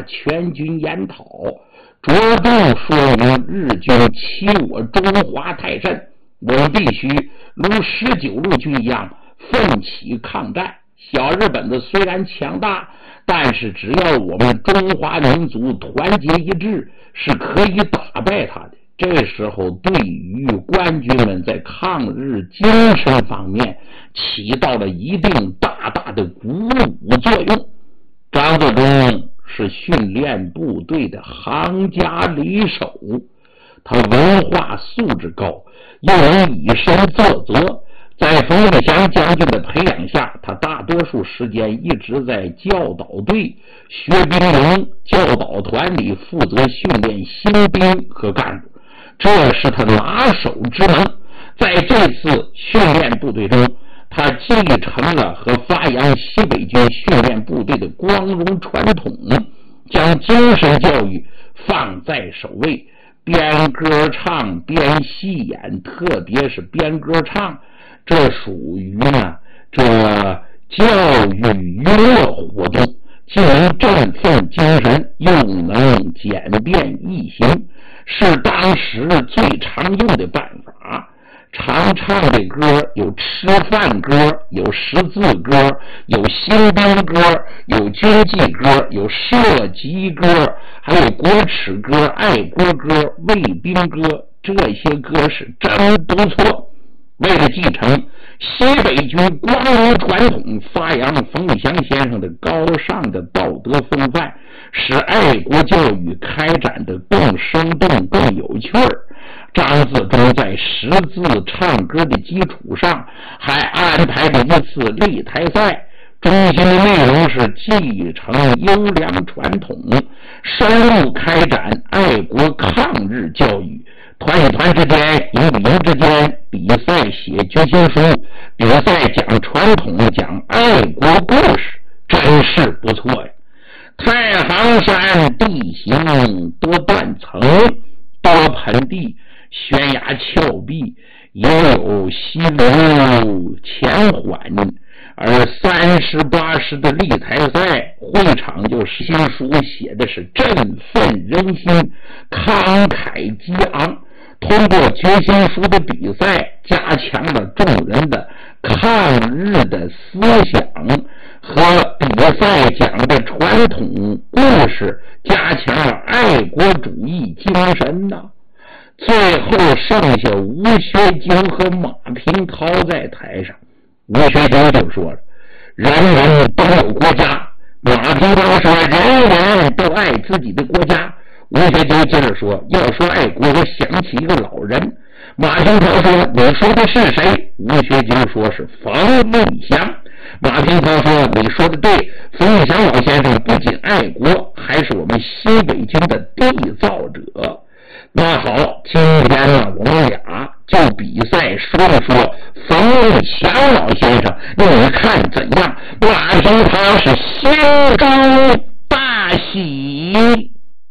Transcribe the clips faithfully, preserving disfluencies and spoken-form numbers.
全军研讨，着重说明日军欺我中华太甚，我们必须如十九路军一样奋起抗战。小日本子虽然强大，但是只要我们中华民族团结一致，是可以打败他的。这时候对于官军们在抗日精神方面起到了一定大大的鼓舞作用。张作忠是训练部队的行家里手，他文化素质高，又能以身作则。在冯玉祥将军的培养下，他大多数时间一直在教导队、学兵营、教导团里负责训练新兵和干部，这是他拿手之能。在这次训练部队中，他继承了和发扬西北军训练部队的光荣传统，将精神教育放在首位，边歌唱边戏演，特别是边歌唱，这属于呢这教育娱乐活动，既能振奋精神，又能简便易行，是当时最常用的办法。常唱的歌有吃饭歌，有识字歌，有新兵歌，有军纪歌，有射击歌，还有国耻歌、爱国歌、卫兵歌，这些歌是真不错。为了继承西北军光荣传统，发扬冯玉祥先生的高尚的道德风范，使爱国教育开展的更生动、更有趣儿。张自忠在识字唱歌的基础上，还安排了一次擂台赛，中心的内容是继承优良传统，深入开展爱国抗日教育。团与团之间、营与营之间，比赛写决心书，比赛讲传统、讲爱国故事，真是不错呀。太行山地形多断层，多盆地，悬崖峭壁，也有溪流浅缓，而三十八十的擂台赛会场就新书写的是振奋人心，慷慨激昂。通过决心书的比赛，加强了众人的抗日的思想，和比赛讲的传统故事，加强了爱国主义精神呐。最后剩下吴学究和马平涛在台上。吴学究就说了，人人都有国家。马平涛说，人人都爱自己的国家。吴学究接着说，要说爱国，我想起一个老人。马平涛说，你说的是谁？吴学究说是冯玉祥。马平涛说，你说的对，冯玉祥老先生不仅爱国，还是我们西北军的缔造者。那好，今天呢，我们俩就比赛说一说冯玉祥老先生，你看怎样？马平涛是心中大喜。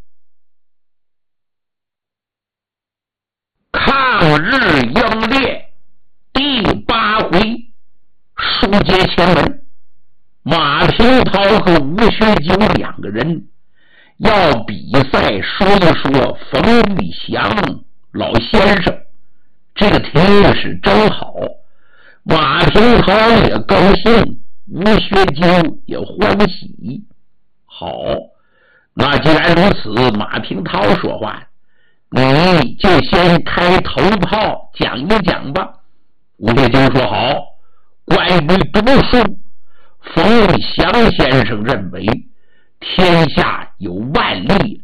抗日英烈第八回书接前文，马平涛和吴学究两个人要比赛说一说冯玉祥老先生，这个题目是真好。马平涛也高兴，吴学究也欢喜。好，那既然如此，马平涛说话，你就先开头炮讲一讲吧。吴学究说好。关于读书，冯玉祥先生认为天下有万利